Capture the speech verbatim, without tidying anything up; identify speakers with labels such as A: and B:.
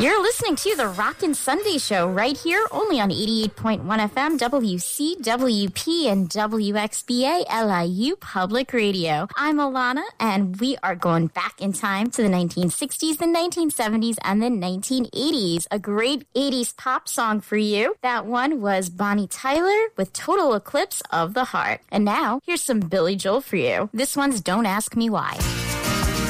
A: You're listening to the Rockin' Sunday Show right here, only on eighty-eight point one F M, W C W P, and W X B A L I U Public Radio. I'm Alana, and we are going back in time to the nineteen sixties, the nineteen seventies, and the nineteen eighties. A great eighties pop song for you. That one was Bonnie Tyler with Total Eclipse of the Heart. And now, here's some Billy Joel for you. This one's Don't Ask Me Why.